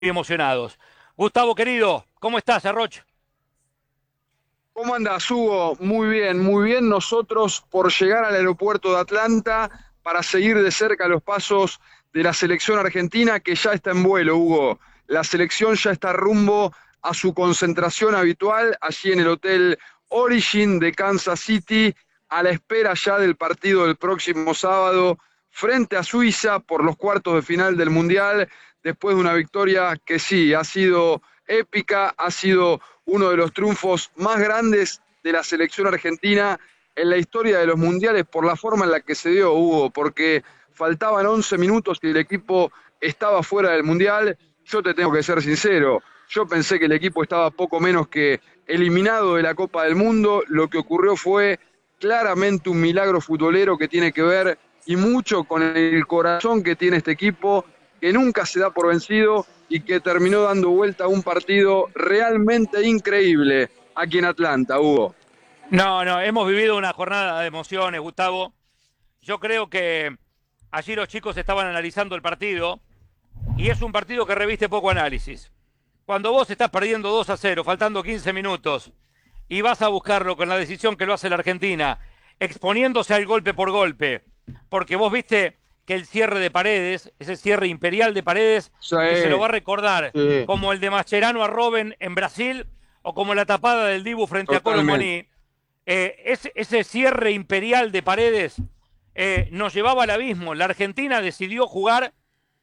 emocionados. Gustavo, querido, ¿cómo estás, Arroch? ¿Cómo andas, Hugo? Muy bien, muy bien. Nosotros por llegar al aeropuerto de Atlanta para seguir de cerca los pasos de la selección argentina que ya está en vuelo, Hugo. La selección ya está rumbo a su concentración habitual allí en el Hotel Origin de Kansas City, a la espera ya del partido del próximo sábado frente a Suiza por los cuartos de final del Mundial, después de una victoria que sí, ha sido épica, ha sido uno de los triunfos más grandes de la selección argentina en la historia de los mundiales por la forma en la que se dio, Hugo, porque faltaban 11 minutos y el equipo estaba fuera del mundial. Yo te tengo que ser sincero, yo pensé que el equipo estaba poco menos que eliminado de la Copa del Mundo. Lo que ocurrió fue claramente un milagro futbolero que tiene que ver y mucho con el corazón que tiene este equipo, que nunca se da por vencido y que terminó dando vuelta a un partido realmente increíble aquí en Atlanta, Hugo. No, no, hemos vivido una jornada de emociones, Gustavo. Yo creo que allí los chicos estaban analizando el partido y es un partido que reviste poco análisis. Cuando vos estás perdiendo 2-0, faltando 15 minutos, y vas a buscarlo con la decisión que lo hace la Argentina, exponiéndose al golpe por golpe, porque vos viste que el cierre de Paredes, ese cierre imperial de Paredes, Sí, que se lo va a recordar sí, como el de Mascherano a Robben en Brasil o como la tapada del Dibu frente a totalmente. Colomboní, ese cierre imperial de Paredes nos llevaba al abismo. La Argentina decidió jugar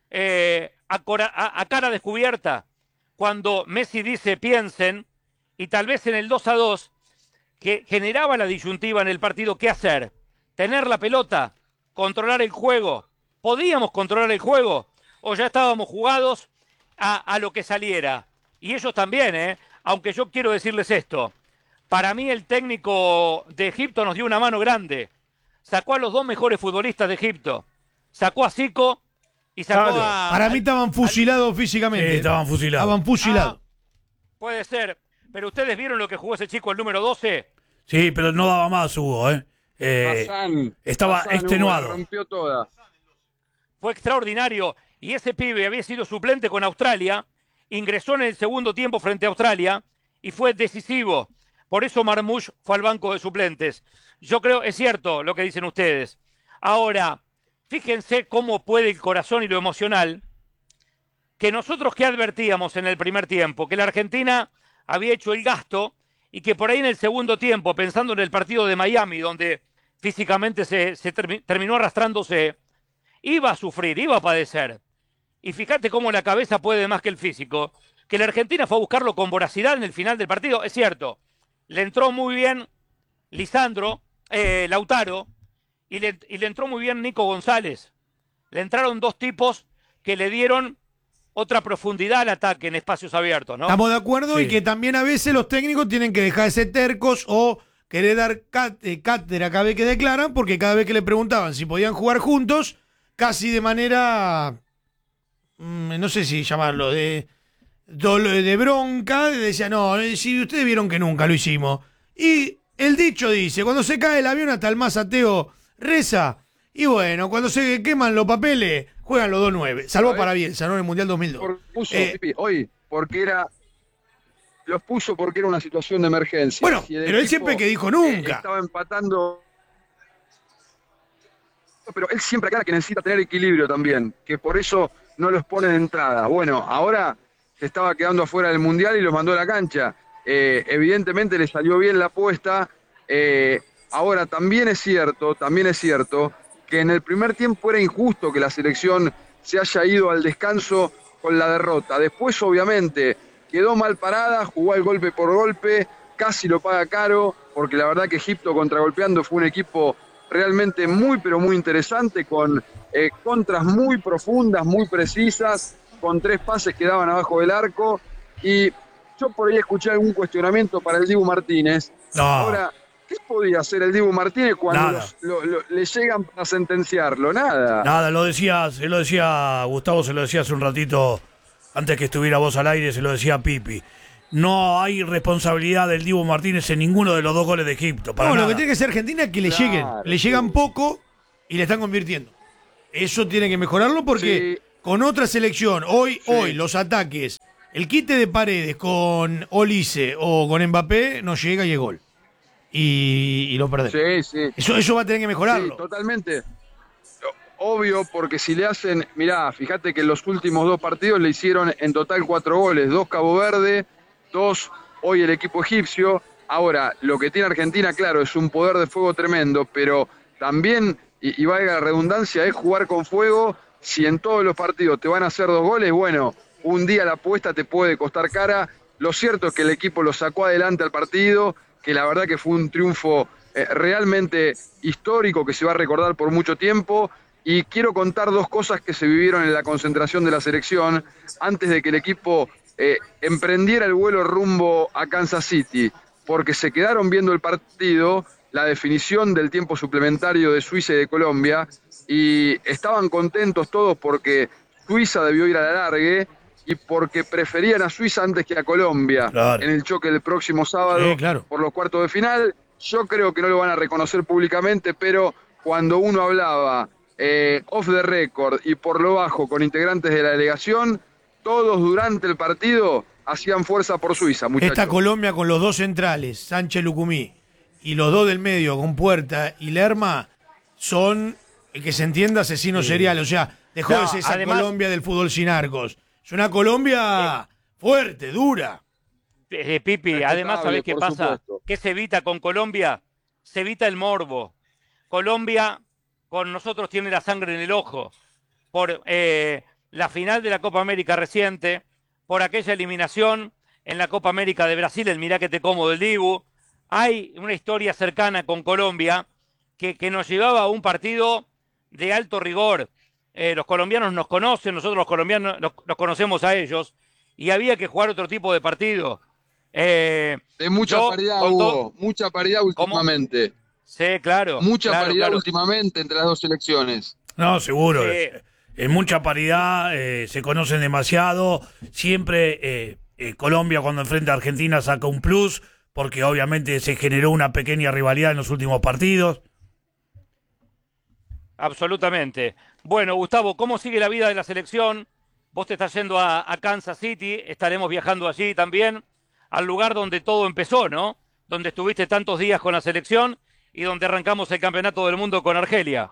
a cara descubierta. Cuando Messi dice piensen, y tal vez en el 2-2, que generaba la disyuntiva en el partido, ¿qué hacer? Tener la pelota, controlar el juego. ¿Podíamos controlar el juego? ¿O ya estábamos jugados a lo que saliera? Y ellos también, ¿eh? Aunque yo quiero decirles esto. Para mí el técnico de Egipto nos dio una mano grande. Sacó a los dos mejores futbolistas de Egipto. Sacó a Zico y sacó Claro. Para mí estaban fusilados Sí, físicamente. estaban fusilados. Estaban fusilados. puede ser. Pero ustedes vieron lo que jugó ese chico, el número 12. Sí, pero no daba más, Hugo, ¿eh? Estaba Hassan, Hugo, la extenuado. rompió toda. Fue extraordinario. Y ese pibe había sido suplente con Australia, ingresó en el segundo tiempo frente a Australia y fue decisivo. Por eso Marmoush fue al banco de suplentes. Yo creo, es cierto lo que dicen ustedes. Ahora, fíjense cómo puede el corazón y lo emocional, que nosotros que advertíamos en el primer tiempo, que la Argentina había hecho el gasto y que por ahí en el segundo tiempo, pensando en el partido de Miami, donde físicamente terminó arrastrándose, iba a sufrir, iba a padecer. Y fíjate cómo la cabeza puede más que el físico, que la Argentina fue a buscarlo con voracidad en el final del partido, es cierto. Le entró muy bien Lisandro, Lautaro, y le entró muy bien Nico González. Le entraron dos tipos que le dieron otra profundidad al ataque en espacios abiertos, ¿no? Estamos de acuerdo y Sí. que también a veces los técnicos tienen que dejar de ser tercos o querer dar cátedra cada vez que declaran, porque cada vez que le preguntaban si podían jugar juntos, casi de manera, no sé si llamarlo, de bronca, decía, no, si ustedes vieron que nunca lo hicimos. Y el dicho dice, cuando se cae el avión hasta el más ateo reza, y bueno, cuando se queman los papeles, juegan los 2-9. Salvo ¿Sabés? para Bielsa, ¿no? En el Mundial 2002. Puso, Eh, hoy, porque los puso porque era una situación de emergencia. bueno, Si el pero él equipo, siempre que dijo nunca. estaba empatando, pero él siempre aclara que necesita tener equilibrio también, que por eso no los pone de entrada. Bueno, ahora se estaba quedando afuera del Mundial y los mandó a la cancha. Evidentemente le salió bien la apuesta. Ahora también es cierto que en el primer tiempo era injusto que la selección se haya ido al descanso con la derrota. Después, obviamente, quedó mal parada, jugó al golpe por golpe, casi lo paga caro, porque la verdad que Egipto contragolpeando fue un equipo realmente muy, pero muy interesante, con contras muy profundas, muy precisas, con 3 pases que daban abajo del arco. Y yo por ahí escuché algún cuestionamiento para el Dibu Martínez. No, Ahora, ¿qué podía hacer el Dibu Martínez cuando nada. le llegan a sentenciarlo? Nada. Nada, se lo decía Gustavo, se lo decía hace un ratito, antes que estuviera vos al aire, se lo decía Pipi. No hay responsabilidad del Dibu Martínez en ninguno de los dos goles de Egipto, para No, lo nada. que tiene que hacer Argentina es que le Claro, lleguen. Le llegan sí. poco y le están convirtiendo. Eso tiene que mejorarlo porque Sí. con otra selección, hoy los ataques, el quite de Paredes con Olise o con Mbappé no llega y es gol. Y lo perdemos. Sí. Eso va a tener que mejorarlo. Sí, totalmente. Obvio, porque si le hacen, mirá, fíjate que en los últimos 2 partidos le hicieron en total 4 goles, 2 Cabo Verde, 2 hoy el equipo egipcio. Ahora, lo que tiene Argentina, claro, es un poder de fuego tremendo, pero también, y valga la redundancia, es jugar con fuego. Si en todos los partidos te van a hacer 2 goles, bueno, un día la apuesta te puede costar cara. Lo cierto es que el equipo lo sacó adelante al partido, que la verdad que fue un triunfo realmente histórico que se va a recordar por mucho tiempo. Y quiero contar 2 cosas que se vivieron en la concentración de la selección antes de que el equipo emprendiera el vuelo rumbo a Kansas City, porque se quedaron viendo el partido, la definición del tiempo suplementario de Suiza y de Colombia, y estaban contentos todos porque Suiza debió ir a la largue y porque preferían a Suiza antes que a Colombia en el choque del próximo sábado por los cuartos de final. Yo creo que no lo van a reconocer públicamente, pero cuando uno hablaba off the record y por lo bajo con integrantes de la delegación, todos durante el partido hacían fuerza por Suiza, muchachos. Esta Colombia con los 2 centrales, Sánchez Lucumí, y los 2 del medio con Puerta y Lerma, son, que se entienda, asesinos seriales. O sea, dejó de ser esa además, Colombia del fútbol sin arcos. Es una Colombia fuerte, dura. Pipi, además, ¿sabés qué pasa? Supuesto. ¿Qué se evita con Colombia? Se evita el morbo. Colombia con nosotros tiene la sangre en el ojo por la final de la Copa América reciente, por aquella eliminación en la Copa América de Brasil, el mirá que te como del Dibu. Hay una historia cercana con Colombia que nos llevaba a un partido de alto rigor. Los colombianos nos conocen, nosotros los colombianos los conocemos a ellos, y había que jugar otro tipo de partido. De mucha paridad, Hugo, mucha paridad últimamente. ¿Cómo? Sí, claro. Mucha paridad últimamente entre las 2 selecciones. No, seguro. En mucha paridad, se conocen demasiado. Siempre Colombia cuando enfrenta a Argentina saca un plus, porque obviamente se generó una pequeña rivalidad en los últimos partidos. Absolutamente. Bueno, Gustavo, ¿cómo sigue la vida de la selección? Vos te estás yendo a Kansas City, estaremos viajando allí también, al lugar donde todo empezó, ¿no? Donde estuviste tantos días con la selección y donde arrancamos el campeonato del mundo con Argelia.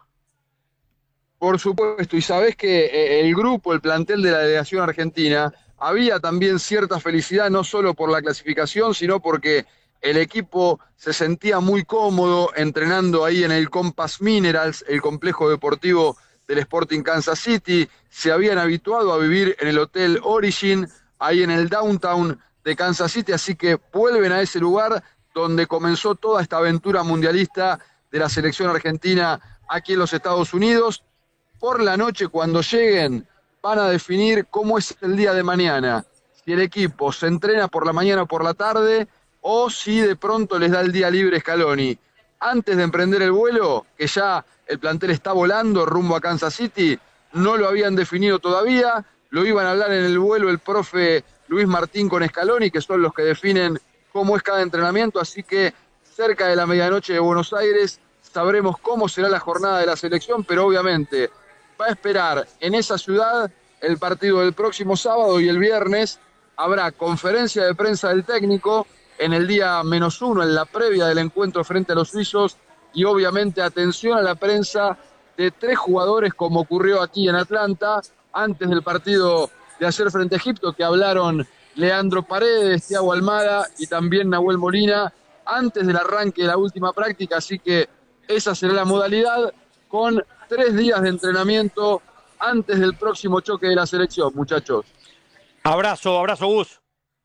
Por supuesto, y sabés que el grupo, el plantel de la delegación argentina, había también cierta felicidad, no solo por la clasificación, sino porque el equipo se sentía muy cómodo entrenando ahí en el Compass Minerals, el complejo deportivo del Sporting Kansas City. Se habían habituado a vivir en el Hotel Origin, ahí en el downtown de Kansas City, así que vuelven a ese lugar donde comenzó toda esta aventura mundialista de la selección argentina aquí en los Estados Unidos. Por la noche, cuando lleguen, van a definir cómo es el día de mañana. Si el equipo se entrena por la mañana o por la tarde, o si de pronto les da el día libre Scaloni. Antes de emprender el vuelo, que ya el plantel está volando rumbo a Kansas City, no lo habían definido todavía, lo iban a hablar en el vuelo el profe Luis Martín con Scaloni, que son los que definen cómo es cada entrenamiento, así que cerca de la medianoche de Buenos Aires sabremos cómo será la jornada de la selección, pero obviamente va a esperar en esa ciudad el partido del próximo sábado, y el viernes habrá conferencia de prensa del técnico en el día -1, en la previa del encuentro frente a los suizos, y obviamente atención a la prensa de 3 jugadores, como ocurrió aquí en Atlanta, antes del partido de ayer frente a Egipto, que hablaron Leandro Paredes, Thiago Almada y también Nahuel Molina, antes del arranque de la última práctica, así que esa será la modalidad, con 3 días de entrenamiento antes del próximo choque de la selección, muchachos. Abrazo, Gus.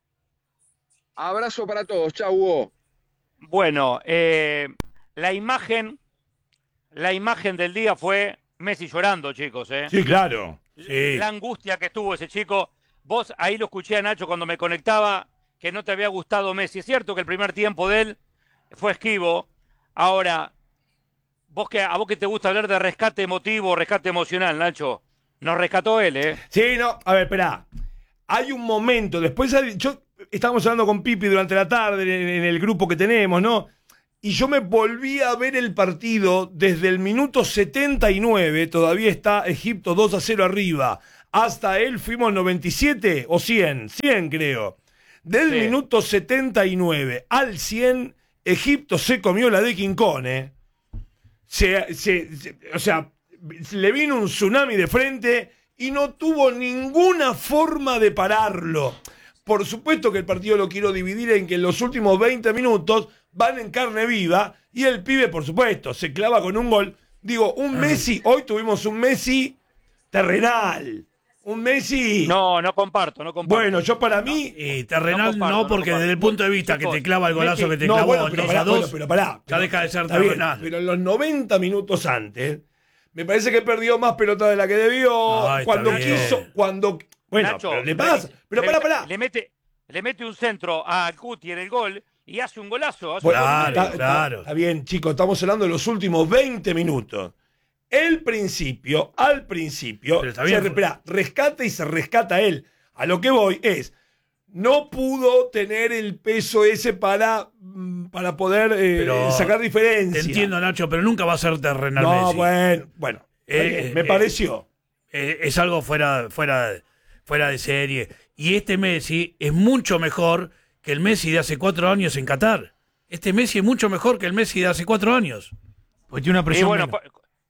Abrazo para todos, chau, Hugo. Bueno, la imagen del día fue Messi llorando, chicos. Sí, claro. Sí. La angustia que tuvo ese chico. Vos ahí lo escuché a Nacho cuando me conectaba, que no te había gustado Messi. Es cierto que el primer tiempo de él fue esquivo. Ahora, a vos que te gusta hablar de rescate emotivo, rescate emocional, Nacho, nos rescató él, ¿eh? Sí, no, a ver, esperá. Hay un momento, después estábamos hablando con Pipi durante la tarde en el grupo que tenemos, ¿no? Y yo me volví a ver el partido desde el minuto 79, todavía está Egipto 2-0 arriba, Hasta él fuimos 97 o 100 creo. Del minuto 79 al 100, Egipto se comió la de King Kong, o sea, le vino un tsunami de frente y no tuvo ninguna forma de pararlo. Por supuesto que el partido lo quiero dividir en que en los últimos 20 minutos van en carne viva y el pibe, por supuesto, se clava con un gol. Digo, un Messi, hoy tuvimos un Messi terrenal. Un Messi... No comparto. Bueno, yo para mí... Y terrenal no, porque desde el punto de vista que te clava el golazo que te clavó bueno, en pero 2-2, pero pará, ya deja de ser está bien, terrenal. pero en los 90 minutos antes, me parece que perdió más pelota de la que debió. Ay, cuando está bien. quiso... Bueno, Nacho, pero le pasa... Pero pará. Le mete un centro a Cuti en el gol y hace un golazo. Bueno, Claro. Está bien, chicos, estamos hablando de los últimos 20 minutos. Al principio, Pero está bien. rescata y se rescata él. A lo que voy es, no pudo tener el peso ese para poder sacar diferencia. Te entiendo, Nacho, pero nunca va a ser terrenal No, Messi. bueno, me pareció. Es algo fuera de serie. Y este Messi es mucho mejor que el Messi de hace 4 años en Qatar. Este Messi es mucho mejor que el Messi de hace 4 años. Pues tiene una Y presión bueno, menos.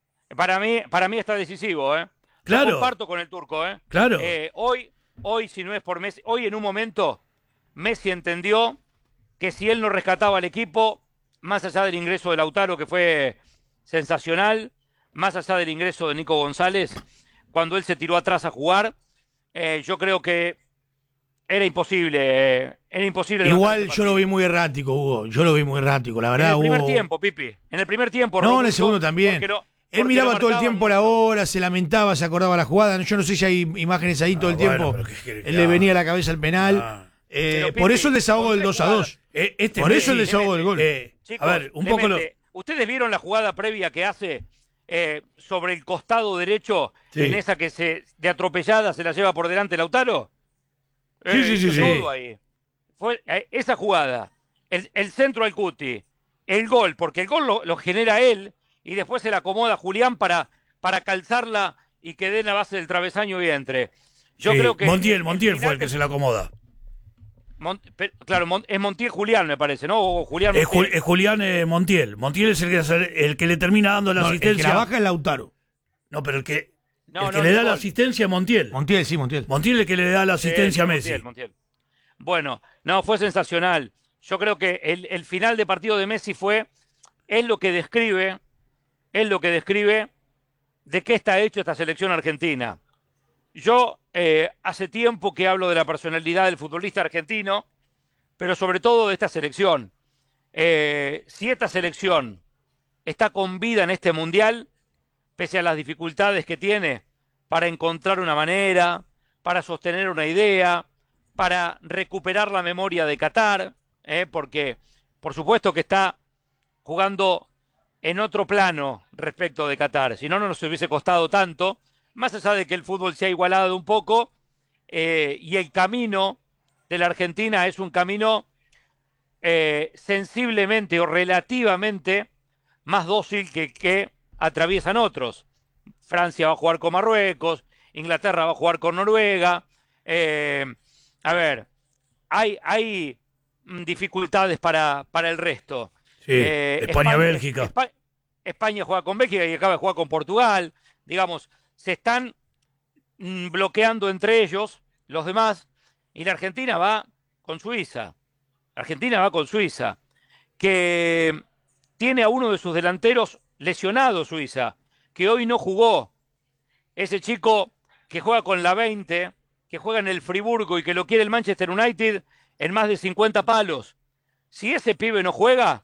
para mí está decisivo, Claro. Yo comparto con el turco, Claro. Hoy, si no es por Messi, hoy en un momento, Messi entendió que si él no rescataba al equipo, más allá del ingreso de Lautaro, que fue sensacional, más allá del ingreso de Nico González, cuando él se tiró atrás a jugar, yo creo que era imposible. Igual yo lo vi muy errático, Hugo. Yo lo vi muy errático, la verdad, En el primer Hugo. tiempo, Pipi. En el primer tiempo. No, en el Robusto, segundo también. Él miraba todo el tiempo la hora, se lamentaba, se acordaba la jugada. Yo no sé si hay imágenes ahí todo el tiempo. Pero ¿qué quiere que Él le haga? venía a la cabeza el penal. Pero, Por Pipi, eso el desahogo del con 2-2. Por eso el desahogo del gol. Chicos, a ver, un le poco mete. ¿Ustedes vieron la jugada previa que hace sobre el costado derecho, Sí. en esa que de atropellada se la lleva por delante Lautaro? Sí. Todo ahí. Fue esa jugada, el centro al Cuti, el gol, porque el gol lo genera él y después se la acomoda Julián para calzarla y que dé en la base del travesaño y entre. Yo Sí, creo que Montiel fue el que se la acomoda. Claro, es Montiel Julián, me parece, ¿no? O Julián Es Montiel. Julián Montiel. Montiel es el que le termina dando la No, el que asistencia. la baja es Lautaro. No, pero el que No, le da gol. la asistencia es Montiel. Montiel, sí, Montiel. Montiel es el que le da la asistencia a Messi. Montiel. Bueno, no, fue sensacional. Yo creo que el final de partido de Messi es lo que describe de qué está hecho esta selección argentina. Yo hace tiempo que hablo de la personalidad del futbolista argentino, pero sobre todo de esta selección. Si esta selección está con vida en este mundial, pese a las dificultades que tiene para encontrar una manera, para sostener una idea, para recuperar la memoria de Qatar, porque por supuesto que está jugando en otro plano respecto de Qatar, si no, no nos hubiese costado tanto, más allá de que el fútbol se ha igualado un poco, y el camino de la Argentina es un camino sensiblemente o relativamente más dócil que atraviesan otros. Francia va a jugar con Marruecos, Inglaterra va a jugar con Noruega. A ver, hay dificultades para el resto. Sí, España-Bélgica. España juega con Bélgica y acaba de jugar con Portugal. Digamos, se están bloqueando entre ellos los demás y la Argentina va con Suiza. Que tiene a uno de sus delanteros lesionado, Suiza, que hoy no jugó. Ese chico que juega con la 20, que juega en el Friburgo y que lo quiere el Manchester United en más de 50 palos. Si ese pibe no juega,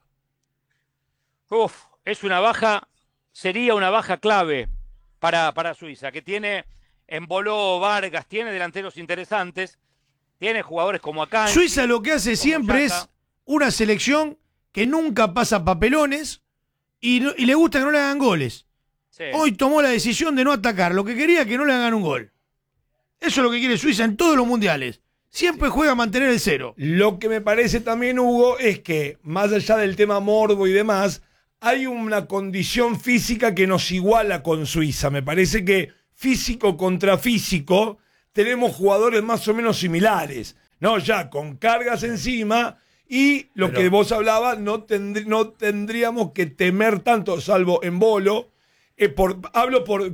sería una baja clave para Suiza, que tiene Embolo, Vargas, tiene delanteros interesantes, tiene jugadores como Akanji. Suiza lo que hace siempre es una selección que nunca pasa papelones y le gusta que no le hagan goles. Sí. Hoy tomó la decisión de no atacar. Lo que quería que no le hagan un gol. Eso es lo que quiere Suiza en todos los mundiales. Siempre juega a mantener el cero. Lo que me parece también, Hugo, es que más allá del tema morbo y demás, hay una condición física que nos iguala con Suiza. Me parece que físico contra físico, tenemos jugadores más o menos similares, ¿no? Ya con cargas encima y lo que vos hablabas, no tendríamos que temer tanto, salvo en Bolo. Hablo por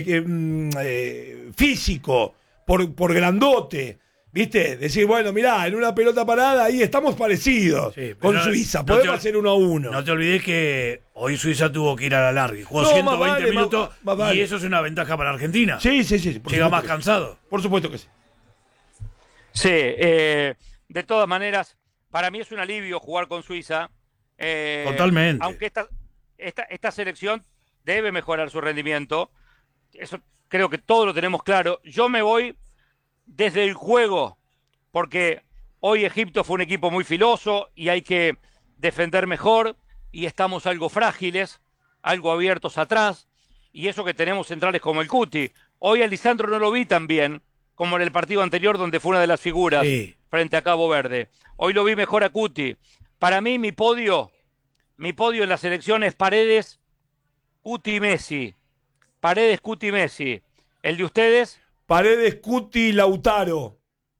físico, por grandote. ¿Viste? Decir, bueno, mirá, en una pelota parada ahí estamos parecidos con Suiza. Podemos hacer 1-1. No te olvides que hoy Suiza tuvo que ir a la larga. Jugó 120 minutos y eso es una ventaja para Argentina. Sí. Llega más cansado. Por supuesto que sí. Sí, de todas maneras, para mí es un alivio jugar con Suiza. Totalmente. Aunque esta selección debe mejorar su rendimiento. Eso creo que todos lo tenemos claro. Yo me voy desde el juego, porque hoy Egipto fue un equipo muy filoso y hay que defender mejor y estamos algo frágiles, algo abiertos atrás, y eso que tenemos centrales como el Cuti. Hoy a Lisandro no lo vi tan bien como en el partido anterior donde fue una de las figuras frente a Cabo Verde. Hoy lo vi mejor a Cuti. Para mí mi podio en la selección es Paredes, Cuti, Messi. Paredes, Cuti, Messi. ¿El de ustedes? Paredes, Cuti, Lautaro.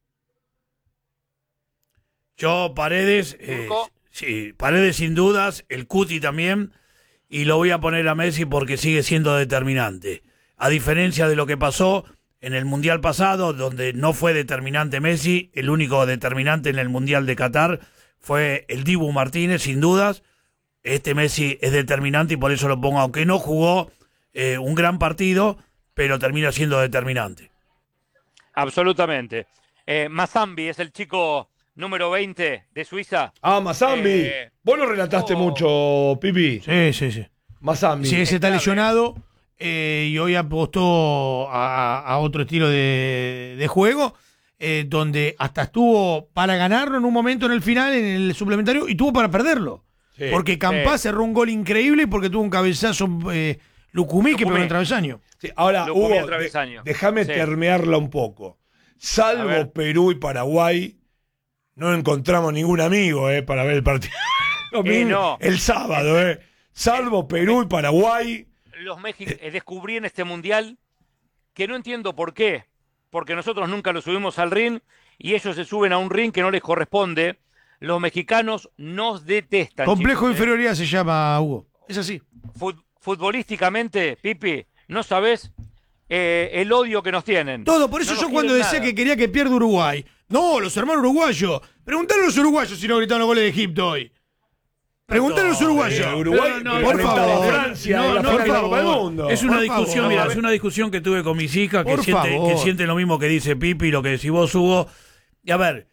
Yo, Paredes, Paredes sin dudas, el Cuti también, y lo voy a poner a Messi porque sigue siendo determinante. A diferencia de lo que pasó en el Mundial pasado, donde no fue determinante Messi, el único determinante en el Mundial de Qatar fue el Dibu Martínez, sin dudas. Este Messi es determinante y por eso lo pongo, aunque no jugó un gran partido, pero termina siendo determinante. Absolutamente. Mazambi es el chico número 20 de Suiza. Mazambi. Vos lo relataste mucho, Pipi. Sí. Mazambi. Sí, ese está lesionado y hoy apostó a otro estilo de juego, donde hasta estuvo para ganarlo en un momento en el final, en el suplementario, y tuvo para perderlo. Sí, porque Campá cerró un gol increíble y porque tuvo un cabezazo Lucumí que pegó en el travesaño. Sí, ahora, Hugo, déjame termearla un poco. Salvo Perú y Paraguay, no encontramos ningún amigo para ver el partido. El sábado, salvo Perú y Paraguay. Los descubrí en este mundial que no entiendo por qué. Porque nosotros nunca los subimos al ring y ellos se suben a un ring que no les corresponde. Los mexicanos nos detestan. Complejo de inferioridad se llama, Hugo. Es así. Futbolísticamente, Pipi, no sabés el odio que nos tienen. Todo, por eso yo cuando decía que quería que pierda Uruguay. No, los hermanos uruguayos. Preguntale a los uruguayos si no gritaron los goles de Egipto hoy. Preguntale a los uruguayos. Uruguay, por favor. Francia, por favor. Es una discusión, mira, es una discusión que tuve con mis hijas, que sienten lo mismo que dice Pipi, lo que decís vos, Hugo. Y a ver,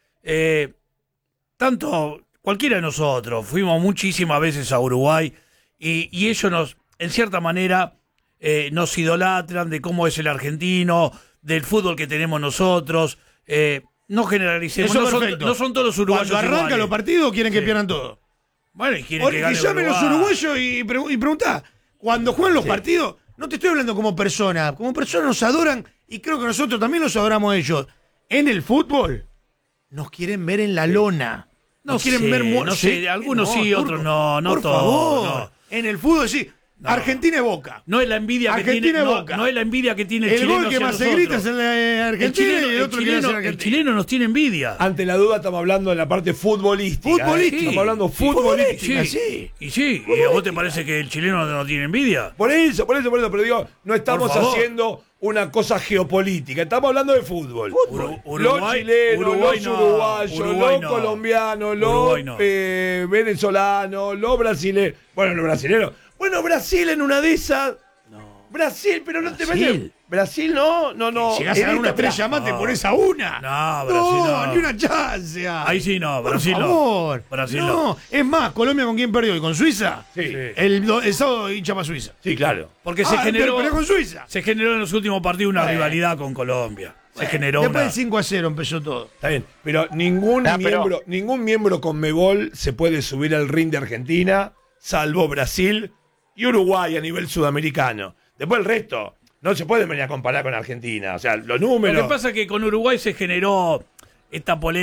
tanto cualquiera de nosotros fuimos muchísimas veces a Uruguay y ellos en cierta manera, nos idolatran de cómo es el argentino, del fútbol que tenemos nosotros. No generalicemos, no son todos los uruguayos cuando arrancan iguales. Los partidos quieren que pierdan todo. Bueno, y quieren que gane llamen Uruguay. los uruguayos y preguntá. Cuando juegan los partidos, no te estoy hablando como persona. Como persona nos adoran y creo que nosotros también los adoramos a ellos. En el fútbol, nos quieren ver en la lona. Nos quieren ver no sé, algunos sí, otros no por todos. Favor. No. En el fútbol sí. No. Argentina es Boca. No es la envidia que tiene Boca. No es la envidia que tiene el chileno. El gol que más se grita es el de Argentina y el otro que es Argentina. El chileno nos tiene envidia. Ante la duda estamos hablando de la parte futbolística. Estamos hablando futbolística. Sí. ¿Y a vos te parece que el chileno no tiene envidia? Por eso, pero digo, no estamos haciendo una cosa geopolítica, estamos hablando de fútbol. Los chilenos, los uruguayos, los colombianos, los venezolanos, los brasileños. Bueno, Brasil en una de esas. No. Brasil, pero no te metes. Brasil no. Llegás a dar una estrella más, te pones a una. No, Brasil no. Ni una chance. Ahí sí no, Brasil por favor. No. Brasil no. Es más, Colombia con quién perdió, ¿y con Suiza? Sí. El sábado hincha para Suiza. Sí, claro. Porque se generó. Pero con Suiza. Se generó en los últimos partidos una rivalidad con Colombia. Se generó después del 5-0 empezó todo. Está bien, pero ningún miembro Conmebol se puede subir al ring de Argentina, salvo Brasil y Uruguay a nivel sudamericano. Después el resto no se puede venir a comparar con Argentina. O sea, los números. Lo que pasa es que con Uruguay se generó esta polémica.